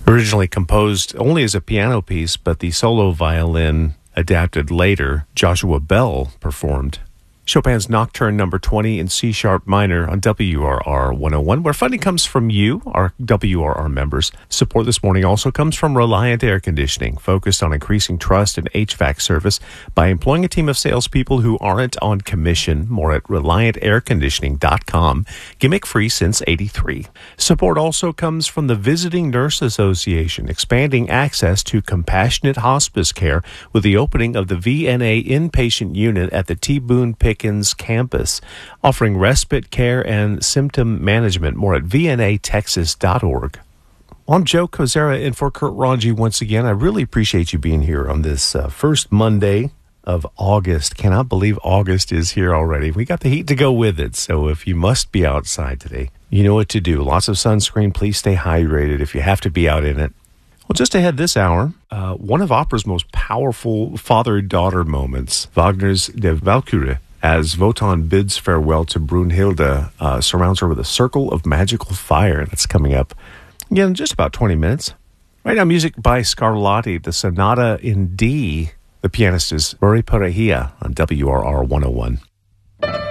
Originally composed only as a piano piece, but the solo violin adapted later, Joshua Bell performed. Chopin's Nocturne number 20 in C-sharp minor on WRR 101, where funding comes from you, our WRR members. Support this morning also comes from Reliant Air Conditioning, focused on increasing trust in HVAC service by employing a team of salespeople who aren't on commission. More at ReliantAirConditioning.com. Gimmick free since '83. Support also comes from the Visiting Nurse Association, expanding access to compassionate hospice care with the opening of the VNA inpatient unit at the T. Boone Pickens campus, offering respite care and symptom management. More at vnatexas.org. I'm Joe Kozera in for Kurt Ranji once again. I really appreciate you being here on this first Monday of August. Cannot believe August is here already. We got the heat to go with it, so if you must be outside today, you know what to do. Lots of sunscreen. Please stay hydrated if you have to be out in it. Well, just ahead this hour, one of opera's most powerful father-daughter moments, Wagner's Der Walküre, as Wotan bids farewell to Brunhilde, surrounds her with a circle of magical fire. That's coming up again in just about 20 minutes. Right now, music by Scarlatti, the Sonata in D. The pianist is Murray Parahia on WRR 101.